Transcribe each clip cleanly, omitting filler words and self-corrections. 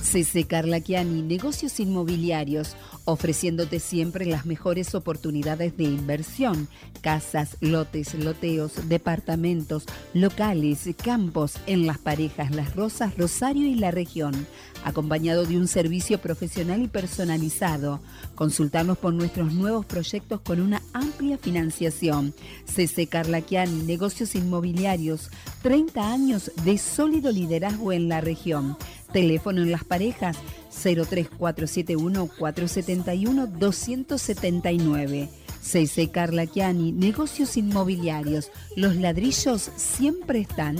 CC Carlaquiani, negocios inmobiliarios, ofreciéndote siempre las mejores oportunidades de inversión, casas, lotes, loteos, departamentos, locales, campos en Las Parejas, Las Rosas, Rosario y la región, acompañado de un servicio profesional y personalizado. Consultarnos por nuestros nuevos proyectos con una amplia financiación. CC Carlaquiani, negocios inmobiliarios, 30 años de sólido liderazgo en la región. Teléfono en Las Parejas 03471 471 279. CC Carlaquiani, negocios inmobiliarios. Los ladrillos siempre están.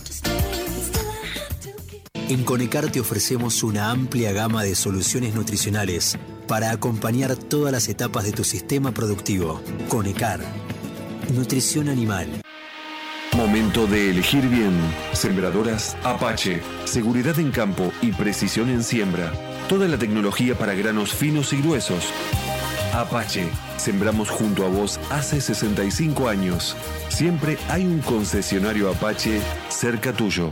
En Conecar te ofrecemos una amplia gama de soluciones nutricionales para acompañar todas las etapas de tu sistema productivo. Conecar, nutrición animal. Momento de elegir bien. Sembradoras Apache. Seguridad en campo y precisión en siembra. Toda la tecnología para granos finos y gruesos. Apache. Sembramos junto a vos hace 65 años. Siempre hay un concesionario Apache cerca tuyo.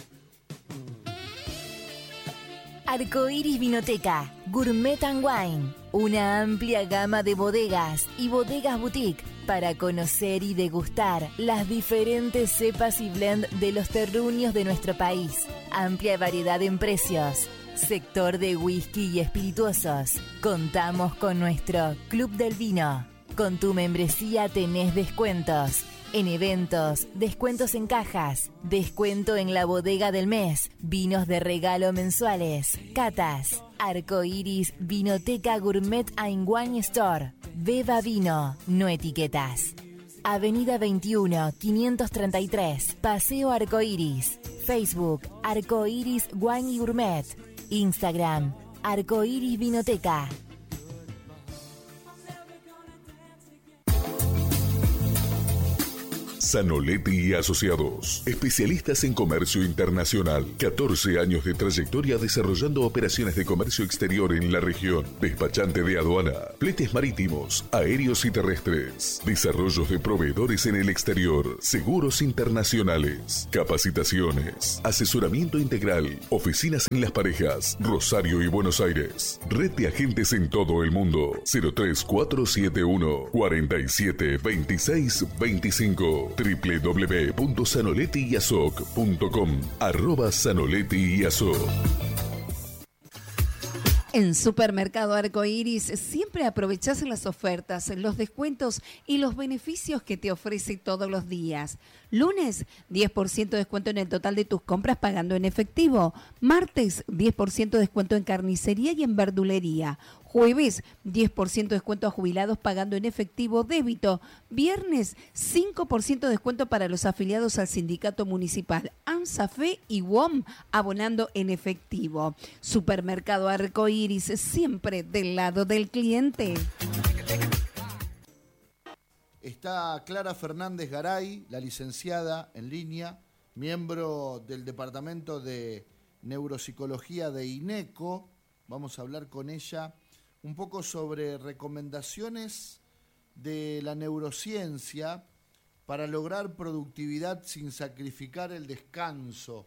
Arcoiris Vinoteca, Gourmet and Wine, una amplia gama de bodegas y bodegas boutique para conocer y degustar las diferentes cepas y blend de los terruños de nuestro país. Amplia variedad en precios. Sector de whisky y espirituosos. Contamos con nuestro Club del Vino. Con tu membresía tenés descuentos. En eventos, descuentos en cajas, descuento en la bodega del mes, vinos de regalo mensuales, catas, Arcoiris Vinoteca Gourmet and Wine Store. Beba vino, no etiquetas. Avenida 21, 533, Paseo Arcoiris. Facebook, Arcoiris Wine y Gourmet. Instagram, Arcoiris Vinoteca. Zanoletti y Asociados, especialistas en comercio internacional, 14 años de trayectoria desarrollando operaciones de comercio exterior en la región, despachante de aduana, fletes marítimos, aéreos y terrestres, desarrollos de proveedores en el exterior, seguros internacionales, capacitaciones, asesoramiento integral, oficinas en Las Parejas, Rosario y Buenos Aires, red de agentes en todo el mundo, 03471 47 26 25. www.zanolettiyasoc.com @Zanoletti-Yasoc. En Supermercado Arcoiris siempre aprovechás las ofertas, los descuentos y los beneficios que te ofrece todos los días. Lunes, 10% de descuento en el total de tus compras pagando en efectivo. Martes, 10% de descuento en carnicería y en verdulería. Jueves, 10% de descuento a jubilados pagando en efectivo débito. Viernes, 5% de descuento para los afiliados al sindicato municipal ANSAFE y WOM abonando en efectivo. Supermercado Arcoiris, siempre del lado del cliente. Está Clara Fernández Garay, la licenciada en línea, miembro del Departamento de Neuropsicología de INECO. Vamos a hablar con ella un poco sobre recomendaciones de la neurociencia para lograr productividad sin sacrificar el descanso.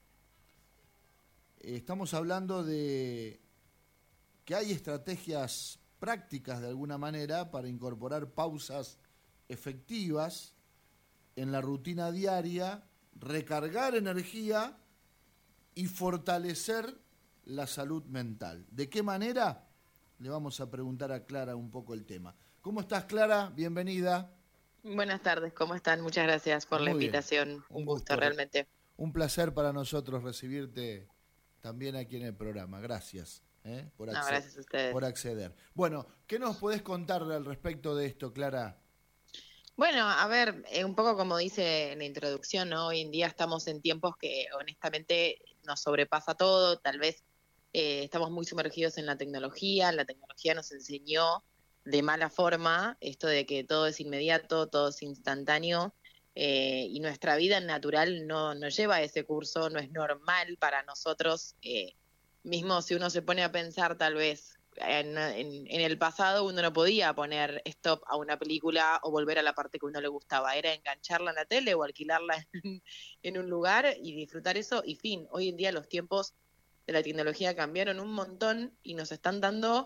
Estamos hablando de que hay estrategias prácticas de alguna manera para incorporar pausas efectivas en la rutina diaria, recargar energía y fortalecer la salud mental. ¿De qué manera? Le vamos a preguntar a Clara un poco el tema. ¿Cómo estás, Clara? Bienvenida. Buenas tardes, ¿cómo están? Muchas gracias por la invitación. Un gusto realmente. Un placer para nosotros recibirte también aquí en el programa. Gracias. Gracias a ustedes. Por acceder. Bueno, ¿qué nos podés contar al respecto de esto, Clara? Bueno, a ver, un poco como dice en la introducción, ¿no? Hoy en día estamos en tiempos que honestamente nos sobrepasa todo, tal vez estamos muy sumergidos en la tecnología nos enseñó de mala forma esto de que todo es inmediato, todo es instantáneo, y nuestra vida natural no lleva ese curso, no es normal para nosotros, mismo si uno se pone a pensar tal vez en el pasado uno no podía poner stop a una película o volver a la parte que uno le gustaba, era engancharla en la tele o alquilarla en un lugar y disfrutar eso y fin. Hoy en día los tiempos de la tecnología cambiaron un montón y nos están dando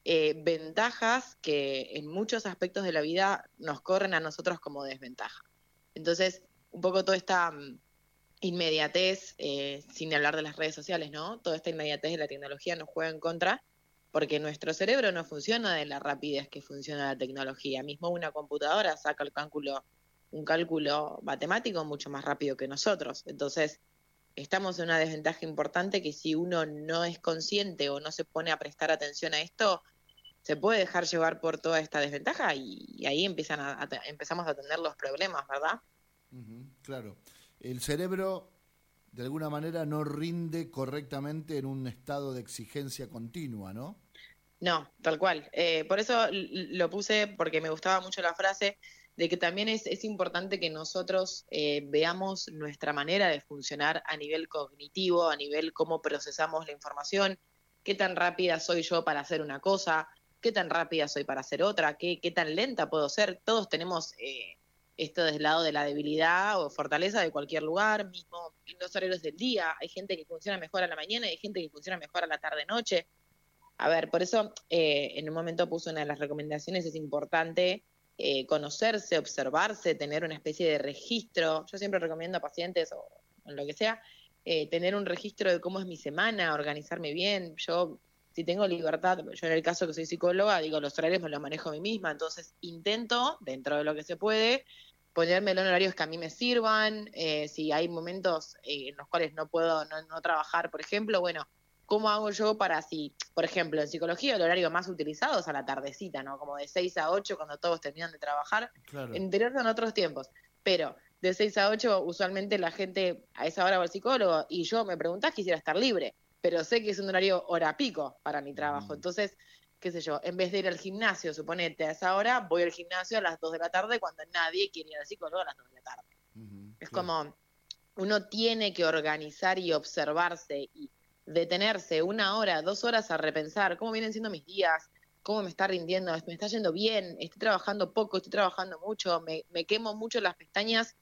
ventajas que en muchos aspectos de la vida nos corren a nosotros como desventaja. Entonces, un poco toda esta inmediatez, sin hablar de las redes sociales, ¿no? Toda esta inmediatez de la tecnología nos juega en contra porque nuestro cerebro no funciona de la rapidez que funciona la tecnología. Mismo una computadora saca un cálculo matemático mucho más rápido que nosotros. Entonces, estamos en una desventaja importante que si uno no es consciente o no se pone a prestar atención a esto, se puede dejar llevar por toda esta desventaja y ahí empezamos a tener los problemas, ¿verdad? Claro. El cerebro, de alguna manera, no rinde correctamente en un estado de exigencia continua, ¿no? No, tal cual. Por eso lo puse, porque me gustaba mucho la frase de que también es importante que nosotros veamos nuestra manera de funcionar a nivel cognitivo, a nivel cómo procesamos la información, qué tan rápida soy yo para hacer una cosa, qué tan rápida soy para hacer otra, qué tan lenta puedo ser. Todos tenemos esto del lado de la debilidad o fortaleza de cualquier lugar, mismo en los horarios del día. Hay gente que funciona mejor a la mañana y hay gente que funciona mejor a la tarde-noche. A ver, por eso en un momento puse una de las recomendaciones, es importante conocerse, observarse, tener una especie de registro. Yo siempre recomiendo a pacientes o en lo que sea, tener un registro de cómo es mi semana, organizarme bien. Yo, si tengo libertad, yo en el caso que soy psicóloga, digo, los horarios me los manejo a mí misma, entonces intento, dentro de lo que se puede, ponérmelo en horarios que a mí me sirvan. Si hay momentos en los cuales no puedo no trabajar, por ejemplo, bueno, ¿cómo hago yo para si, por ejemplo, en psicología el horario más utilizado es a la tardecita, ¿no? Como de 6 a 8 cuando todos terminan de trabajar. Claro. En interior son otros tiempos, pero de 6 a 8 usualmente la gente a esa hora va al psicólogo y yo me preguntás, quisiera estar libre, pero sé que es un horario hora pico para mi trabajo. Entonces, qué sé yo, en vez de ir al gimnasio, suponete a esa hora, voy al gimnasio a las 2 de la tarde cuando nadie quiere ir al psicólogo a las 2 de la tarde. Es como, uno tiene que organizar y observarse y detenerse 1 hora, 2 horas a repensar cómo vienen siendo mis días, cómo me está rindiendo, me está yendo bien, estoy trabajando poco, estoy trabajando mucho, me quemo mucho las pestañas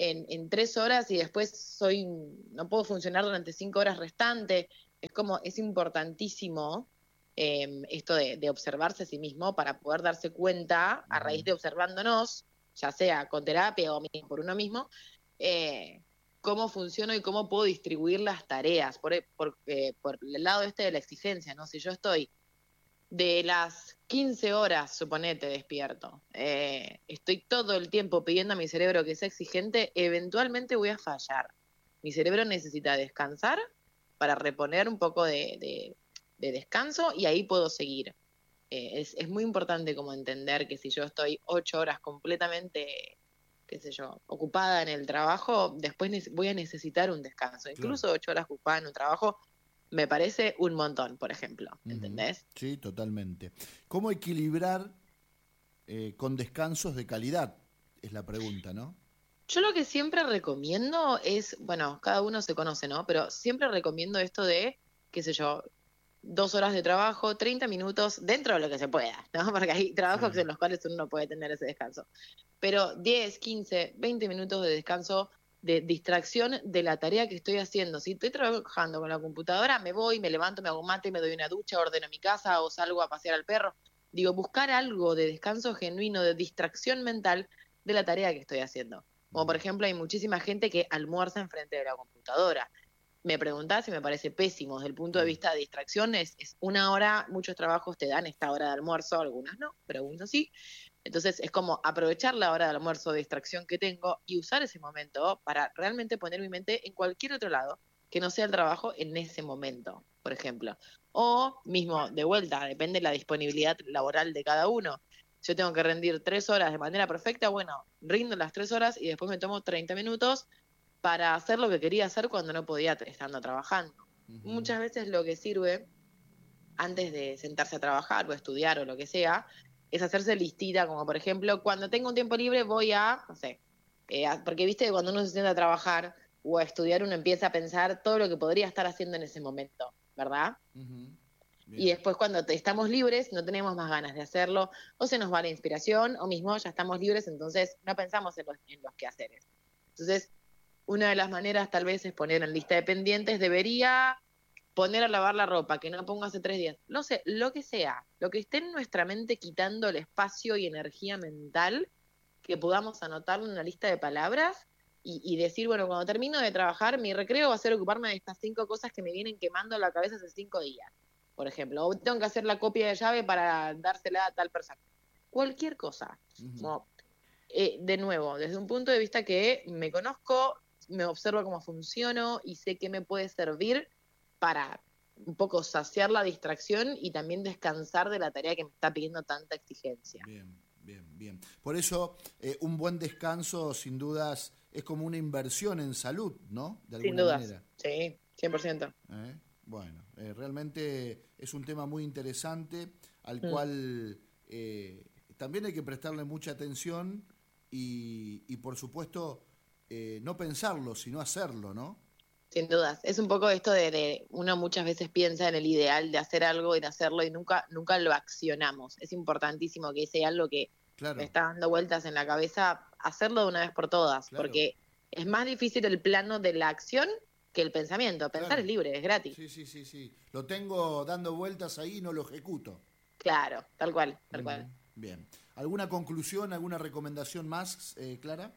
en 3 horas y después no puedo funcionar durante 5 horas restantes. Es importantísimo esto de observarse a sí mismo para poder darse cuenta, a raíz de observándonos, ya sea con terapia o por uno mismo, cómo funciono y cómo puedo distribuir las tareas, por el lado de la exigencia, ¿no? Si yo estoy de las 15 horas, suponete, despierto, estoy todo el tiempo pidiendo a mi cerebro que sea exigente, eventualmente voy a fallar. Mi cerebro necesita descansar para reponer un poco de descanso y ahí puedo seguir. Es muy importante como entender que si yo estoy 8 horas completamente, qué sé yo, ocupada en el trabajo, después voy a necesitar un descanso. Incluso 8 horas ocupada en un trabajo me parece un montón, por ejemplo, ¿entendés? Sí, totalmente. ¿Cómo equilibrar con descansos de calidad? Es la pregunta, ¿no? Yo lo que siempre recomiendo es, bueno, cada uno se conoce, ¿no? Pero siempre recomiendo esto de, qué sé yo, 2 horas de trabajo, 30 minutos dentro de lo que se pueda, ¿no? Porque hay trabajos en los cuales uno no puede tener ese descanso. Pero 10, 15, 20 minutos de descanso, de distracción de la tarea que estoy haciendo. Si estoy trabajando con la computadora, me voy, me levanto, me hago un mate, me doy una ducha, ordeno mi casa o salgo a pasear al perro. Digo, buscar algo de descanso genuino, de distracción mental de la tarea que estoy haciendo. Como por ejemplo, hay muchísima gente que almuerza enfrente de la computadora. Me preguntás y me parece pésimo. Desde el punto de vista de distracción, es 1 hora, muchos trabajos te dan esta hora de almuerzo, algunas no, pero algunos sí. Entonces es como aprovechar la hora de almuerzo de distracción que tengo y usar ese momento para realmente poner mi mente en cualquier otro lado que no sea el trabajo en ese momento, por ejemplo. O mismo, de vuelta, depende de la disponibilidad laboral de cada uno. Si yo tengo que rendir 3 horas de manera perfecta, bueno, rindo las 3 horas y después me tomo 30 minutos para hacer lo que quería hacer cuando no podía estando trabajando. Muchas veces lo que sirve antes de sentarse a trabajar o estudiar o lo que sea, es hacerse listita, como por ejemplo, cuando tengo un tiempo libre voy a, no sé, porque viste que cuando uno se sienta a trabajar o a estudiar uno empieza a pensar todo lo que podría estar haciendo en ese momento, ¿verdad? Y después cuando estamos libres no tenemos más ganas de hacerlo, o se nos va la inspiración, o mismo ya estamos libres, entonces no pensamos en los quehaceres. Entonces, una de las maneras tal vez es poner en lista de pendientes, debería poner a lavar la ropa que no pongo hace 3 días, no sé, lo que sea, lo que esté en nuestra mente quitando el espacio y energía mental, que podamos anotarlo en una lista de palabras y decir, bueno, cuando termino de trabajar, mi recreo va a ser ocuparme de estas 5 cosas que me vienen quemando la cabeza hace 5 días, por ejemplo, o tengo que hacer la copia de llave para dársela a tal persona. Cualquier cosa. No, de nuevo, desde un punto de vista que me conozco, me observo cómo funciono y sé qué me puede servir para un poco saciar la distracción y también descansar de la tarea que me está pidiendo tanta exigencia. Bien. Por eso, un buen descanso, sin dudas, es como una inversión en salud, ¿no? De alguna manera. Sí, 100%. Bueno, realmente es un tema muy interesante al cual también hay que prestarle mucha atención y por supuesto, no pensarlo, sino hacerlo, ¿no? Sin dudas. Es un poco esto de uno muchas veces piensa en el ideal de hacer algo y de hacerlo y nunca lo accionamos. Es importantísimo que ese algo que me está dando vueltas en la cabeza, hacerlo de una vez por todas, porque es más difícil el plano de la acción que el pensamiento. Pensar es libre, es gratis. Sí. Lo tengo dando vueltas ahí y no lo ejecuto. Claro, tal cual. Bien. ¿Alguna conclusión, alguna recomendación más, Clara?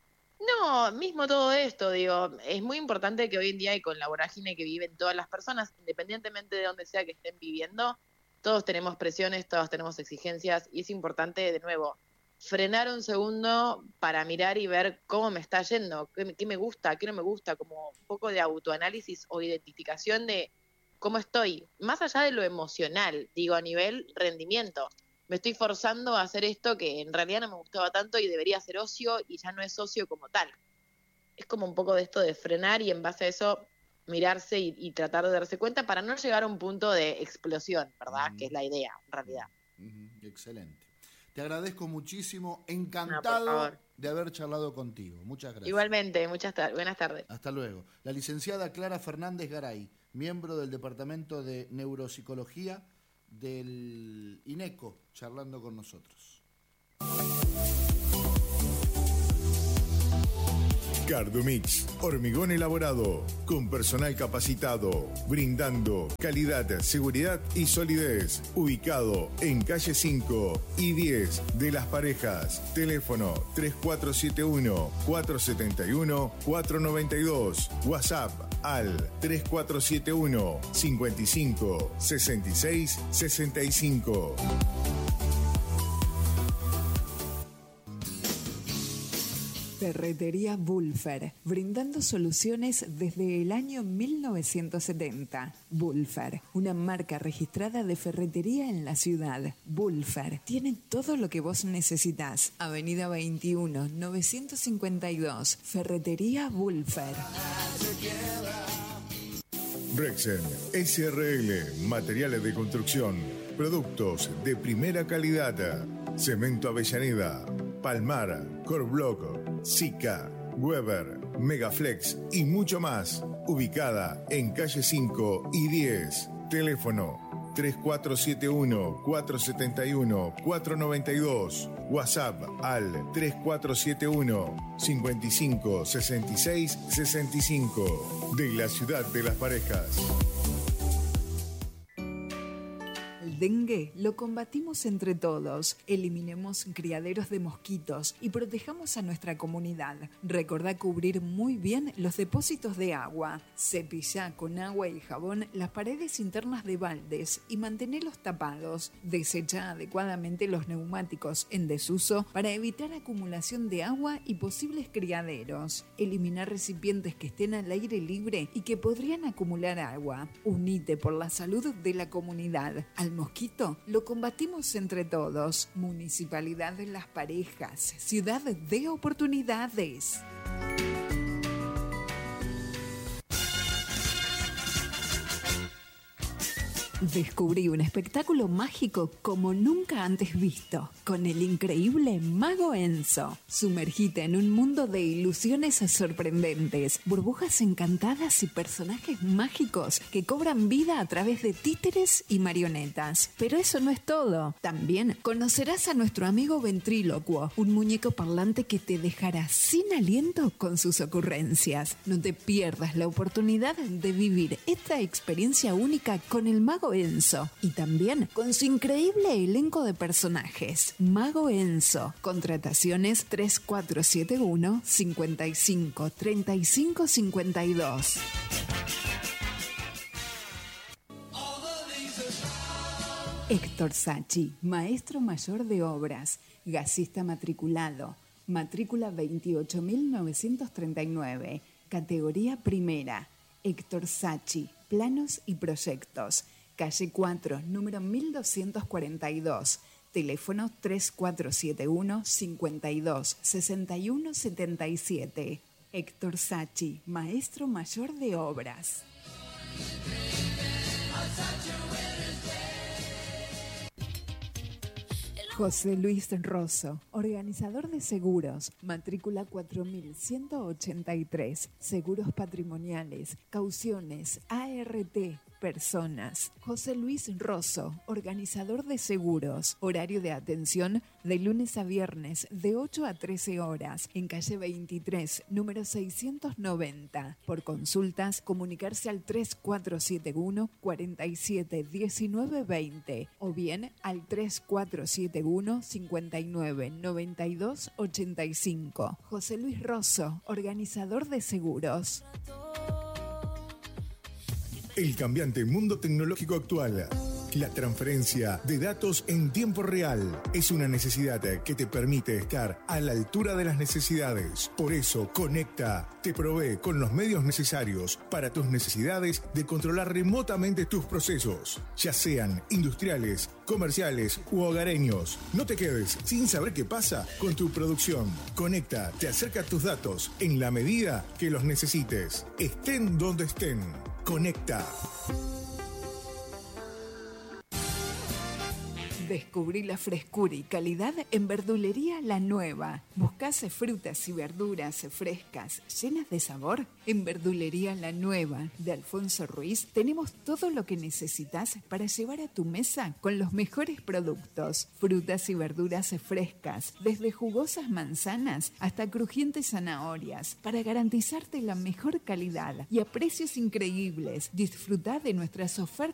No, mismo todo esto, digo, es muy importante que hoy en día y con la vorágine que viven todas las personas, independientemente de donde sea que estén viviendo, todos tenemos presiones, todos tenemos exigencias y es importante, de nuevo, frenar un segundo para mirar y ver cómo me está yendo, qué me gusta, qué no me gusta, como un poco de autoanálisis o identificación de cómo estoy, más allá de lo emocional, digo, a nivel rendimiento. Me estoy forzando a hacer esto que en realidad no me gustaba tanto y debería ser ocio y ya no es ocio como tal. Es como un poco de esto de frenar y en base a eso mirarse y tratar de darse cuenta para no llegar a un punto de explosión, ¿verdad? Que es la idea, en realidad. Excelente. Te agradezco muchísimo, encantado de haber charlado contigo. Muchas gracias. Igualmente, buenas tardes. Hasta luego. La licenciada Clara Fernández Garay, miembro del Departamento de Neuropsicología del INECO, charlando con nosotros. Cardumix, hormigón elaborado, con personal capacitado, brindando calidad, seguridad y solidez. Ubicado en calle 5 y 10 de Las Parejas. Teléfono 3471-471-492. WhatsApp al 3471 55 66 65. Ferretería Wulfer, brindando soluciones desde el año 1970. Wulfer, una marca registrada de ferretería en la ciudad. Wulfer tiene todo lo que vos necesitas. Avenida 21, 952. Ferretería Wulfer. Rexen SRL, materiales de construcción, productos de primera calidad. Cemento Avellaneda, Palmar, Corblock, Sica, Weber, Megaflex y mucho más. Ubicada en calle 5 y 10. Teléfono 3471-471-492. WhatsApp al 3471 55 66 65. De la ciudad de Las Parejas. El dengue lo combatimos entre todos. Eliminemos criaderos de mosquitos y protejamos a nuestra comunidad. Recordá cubrir muy bien los depósitos de agua. Cepillá con agua y jabón las paredes internas de baldes y mantenerlos tapados. Desechá adecuadamente los neumáticos en desuso para evitar acumulación de agua y posibles criaderos. Eliminar recipientes que estén al aire libre y que podrían acumular agua. Unite por la salud de la comunidad. Al mosquito lo combatimos entre todos. Municipalidad de Las Parejas, ciudad de oportunidades. Descubrí un espectáculo mágico como nunca antes visto, con el increíble Mago Enzo. Sumergite en un mundo de ilusiones sorprendentes, burbujas encantadas y personajes mágicos que cobran vida a través de títeres y marionetas. Pero eso no es todo. También conocerás a nuestro amigo ventrílocuo, un muñeco parlante que te dejará sin aliento con sus ocurrencias. No te pierdas la oportunidad de vivir esta experiencia única con el Mago Enzo y también con su increíble elenco de personajes. Mago Enzo. Contrataciones 3471 55 35 52. Héctor Sachi, maestro mayor de obras, gasista matriculado, matrícula 28.939, categoría primera. Héctor Sachi, planos y proyectos, calle 4, número 1242, teléfono 3471 52 61 77. Héctor Sachi, maestro mayor de obras. José Luis Rosso, organizador de seguros, matrícula 4183, seguros patrimoniales, cauciones, ART, personas. José Luis Rosso, organizador de seguros, horario de atención de lunes a viernes de 8 a 13 horas, en calle 23, número 690. Por consultas, comunicarse al 3471 47 19 20 o bien al 3471 59 92 85. José Luis Rosso, organizador de seguros. El cambiante mundo tecnológico actual. La transferencia de datos en tiempo real es una necesidad que te permite estar a la altura de las necesidades. Por eso, Conecta te provee con los medios necesarios para tus necesidades de controlar remotamente tus procesos, ya sean industriales, comerciales u hogareños. No te quedes sin saber qué pasa con tu producción. Conecta te acerca tus datos en la medida que los necesites, estén donde estén. Conecta. Descubrí la frescura y calidad en Verdulería La Nueva. ¿Buscás frutas y verduras frescas, llenas de sabor? En Verdulería La Nueva de Alfonso Ruiz tenemos todo lo que necesitas para llevar a tu mesa con los mejores productos. Frutas y verduras frescas, desde jugosas manzanas hasta crujientes zanahorias, para garantizarte la mejor calidad y a precios increíbles. Disfruta de nuestras ofertas